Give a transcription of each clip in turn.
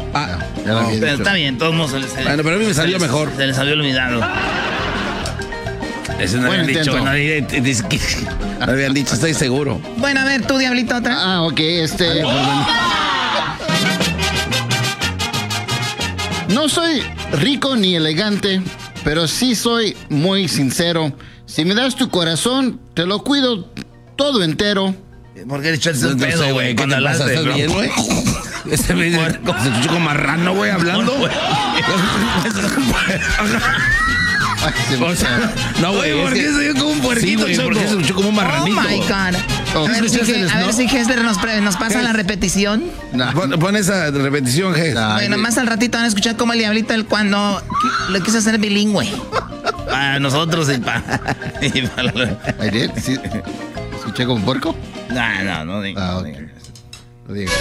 Ya lo había Pero dicho. está bien, todos modos Bueno, pero a mí me salió mejor. Se le salió olvidado. Eso no Buen habían dicho. intento. No habían dicho, estoy seguro. Bueno, a ver, tú, Diablito, otra. Ok, No soy rico ni elegante, pero sí soy muy sincero. Si me das tu corazón, te lo cuido todo entero. ¿Por qué le echaste un No pedo, sé, güey? ¿Qué te pasa? ¿Estás bien, güey? Este me dice, se escuchó como marrano, güey, hablando. Ay, O sea, no, güey. Oye, ¿por qué se oyó como un puerquito, Sí, güey, Choco? porque se escuchó como un marranito. Oh, my God. A ver, si Hester nos pasa la repetición. Nah. Pon esa repetición, G. Bueno, más al ratito van a escuchar como el Diablito cuando le quiso hacer bilingüe. Para nosotros y para... I did? ¿Sí? ¿Escuché como puerco? No digo. Ok. Lo digo.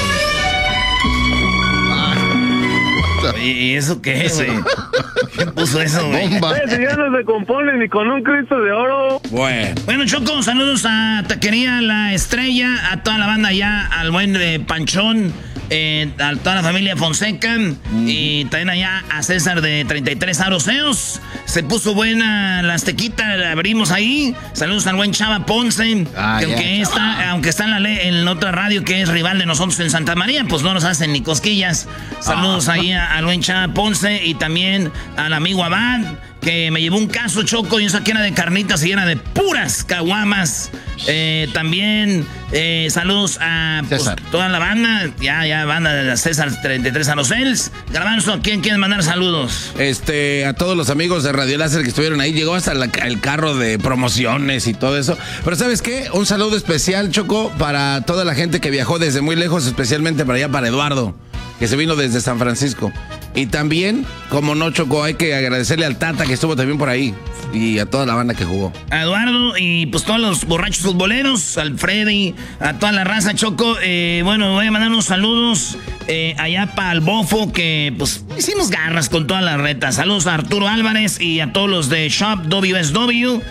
¿Y eso qué es, güey? ¿Quién puso eso, güey? Bomba. Si ya no se compone ni con un Cristo de oro. Bueno, Choco, saludos a Taquería La Estrella, a toda la banda allá, al buen Panchón, a toda la familia Fonseca y también allá a César de 33 Aroseos. Se puso buena la aztequita, la abrimos ahí. Saludos al buen Chava Ponce, que aunque está en otra radio que es rival de nosotros en Santa María, pues no nos hacen ni cosquillas. Saludos ahí al buen Chava Ponce y también al amigo Abad, que me llevó un caso, Choco, y esa que era de carnitas y era de puras caguamas. También saludos a pues, toda la banda, ya banda de la César 33 Arosels. Garbanzo, ¿a quién quieres mandar saludos? A todos los amigos de Radio Láser que estuvieron ahí. Llegó hasta el carro de promociones y todo eso. Pero ¿sabes qué? Un saludo especial, Choco, para toda la gente que viajó desde muy lejos, especialmente para allá, para Eduardo, que se vino desde San Francisco. Y también, como no, Choco, hay que agradecerle al Tata que estuvo también por ahí y a toda la banda que jugó. A Eduardo y pues todos los borrachos futboleros, al Freddy, a toda la raza, Choco. Bueno, voy a mandar unos saludos allá para el Bofo, que pues hicimos garras con todas las retas. Saludos a Arturo Álvarez y a todos los de Shop WSW.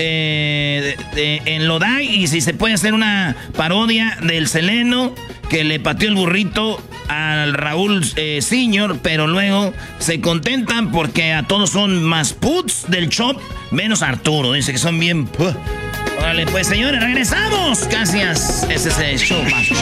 En Lodai, y si se puede hacer una parodia del Seleno que le pateó el burrito al Raúl Senior, pero luego se contentan porque a todos son más puts del shop, menos Arturo, dice que son bien. Órale, pues señores, regresamos. Gracias. Ese es el show más